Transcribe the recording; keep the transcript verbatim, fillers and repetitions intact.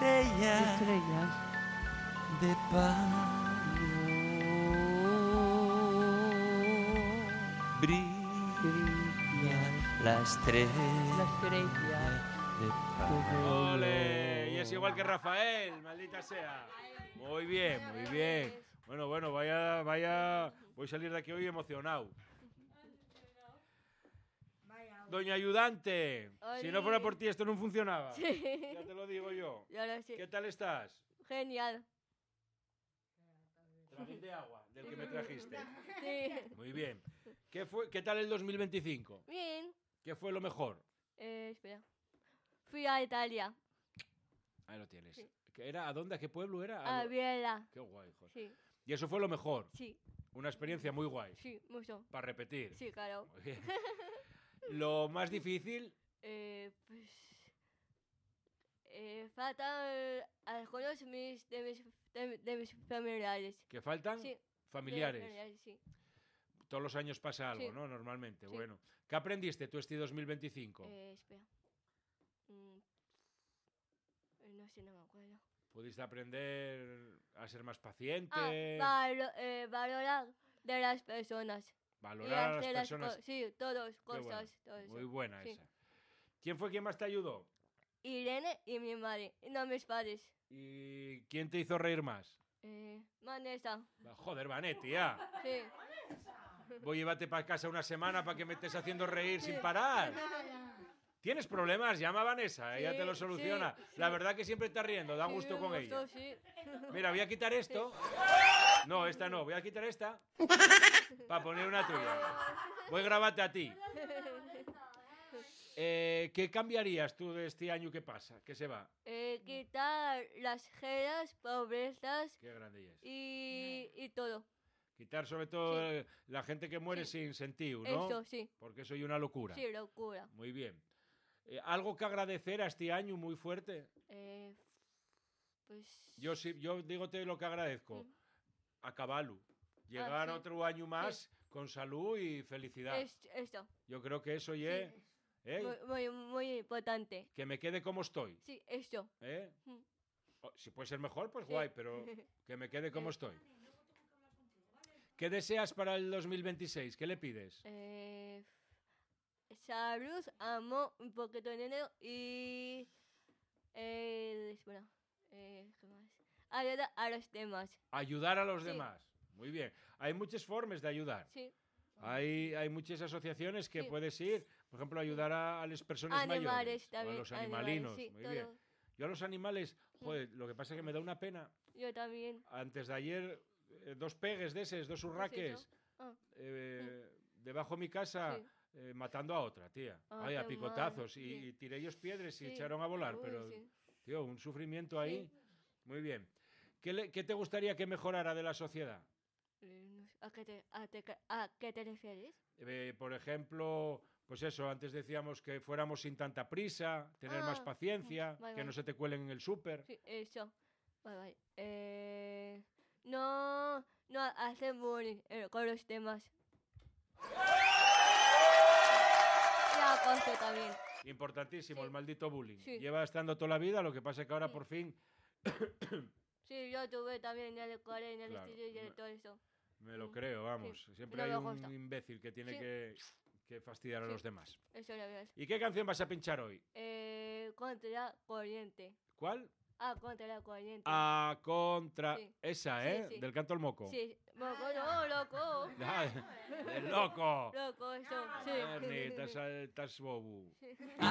estrellas, estrellas de paz. Brilla la estrella la estrella de paz. ¡Ole! Y es igual que Rafael, maldita sea. Muy bien, muy bien. Bueno, bueno, vaya, vaya. Voy a salir de aquí hoy emocionado. Doña Ayudante, si no fuera por ti esto no funcionaba. Sí. Ya te lo digo yo. Yo lo sé. ¿Qué tal estás? Genial. Trajín de agua, del que me trajiste. Sí. Muy bien. ¿Qué, fue, ¿Qué tal el dos mil veinticinco? Bien. ¿Qué fue lo mejor? Eh, espera. Fui a Italia. Ahí lo tienes. Sí. ¿Qué era? ¿A dónde? ¿A qué pueblo era? A lo- Biela. Qué guay, joder. Sí. Y eso fue lo mejor. Sí. Una experiencia muy guay. Sí, mucho. Para repetir. Sí, claro. Muy bien. Lo más difícil, Eh, pues. Eh, faltan eh, algunos mis, de, mis, de, de mis familiares. que faltan Sí. familiares. De familiares, sí. Todos los años pasa algo, Sí. ¿no? Normalmente. Sí. Bueno. ¿Qué aprendiste tú este dos mil veinticinco? Eh, espera. Mm. Eh, No sé, no me acuerdo. ¿Pudiste aprender a ser más paciente? Ah, valo- eh, valorar de las personas. Y valorar a las hacer las personas? co- sí, todos, Qué bueno, cosas, todo eso. Muy buena Sí. esa. ¿Quién fue quien más te ayudó? Irene y mi madre, y no mis padres. ¿Y quién te hizo reír más? Eh, Vanessa, Joder, Vanetti, ya. sí. Voy a llevarte para casa una semana para que me estés haciendo reír sin parar. ¿Tienes problemas? Llama a Vanessa, ella Sí, te lo soluciona. sí, La sí. verdad que siempre está riendo, da Sí, gusto me con gustó, ella. sí. Mira, voy a quitar esto. No, esta no, voy a quitar esta para poner una tuya. Voy a grabarte a ti. Eh, ¿Qué cambiarías tú de este año que pasa, que se va? Eh, quitar las gelas, pobrezas Qué grande es. y, y todo. Quitar sobre todo Sí. eh, la gente que muere Sí. sin sentido, ¿no? Eso, sí. Porque soy una locura. Sí, locura. Muy bien. Eh, ¿Algo que agradecer a este año muy fuerte? Eh, pues... Yo sí, yo dígote lo que agradezco. Mm. A caballo. Llegar sí. otro año más con salud y felicidad. Es, esto. Yo creo que eso ya... ¿eh? Muy, muy, muy importante. Que me quede como estoy. Sí, esto. ¿eh? Mm. O- si puede ser mejor, pues Sí. guay, pero que me quede como Eh. estoy. ¿Qué deseas para el dos mil veintiséis? ¿Qué le pides? Eh, salud, amor, un poquito de dinero y... Eh, bueno, eh, ¿qué más? Ayuda a los demás. Ayudar a los Sí. demás. Muy bien. Hay muchas formas de ayudar. Sí. Hay, hay muchas asociaciones que Sí. puedes ir, por ejemplo, ayudar a, a las personas Animales mayores. también. O a los animales, animalinos. sí, Muy todo. bien. Yo a los animales, joder, lo que pasa es que me da una pena. Yo también. Antes de ayer, eh, dos pegues de eses, dos urraques, Ah, eh, debajo de mi casa, sí. eh, matando a otra, tía. Ah, Ay, a qué picotazos. mal, Y, sí. y tiré ellos piedras y Sí. echaron a volar. Uy, pero, sí. tío, un sufrimiento ahí. Muy bien. ¿Qué, le- qué te gustaría que mejorara de la sociedad? Eh, no sé, ¿A qué te, a te- a qué te refieres? Eh, por ejemplo, pues eso, antes decíamos que fuéramos sin tanta prisa, tener más Ah, paciencia, vale, que no vale. se te cuelen en el súper. Sí, eso. Vale, vale. Eh, no, no hacer bullying eh, con los demás. Y acoso también. Importantísimo, Sí. el maldito bullying. Sí. Lleva estando toda la vida, lo que pasa es que ahora Sí. por fin Sí, yo tuve también en el cole, en el Claro, estudio y en me- todo eso. me lo Mm, creo, vamos. sí. Siempre No hay me un gusta. imbécil que tiene Sí. que, que fastidiar a Sí. los demás. Eso lo ves. ¿Y qué canción vas a pinchar hoy? Eh, contra la corriente. ¿Cuál? Ah, contra la corriente. A contra... Sí. Esa, Sí, ¿eh? sí. Del canto al moco. Sí, moco, no, loco. Ah, ¡El loco! Loco, eso, sí. Ernie, estás, estás bobo. A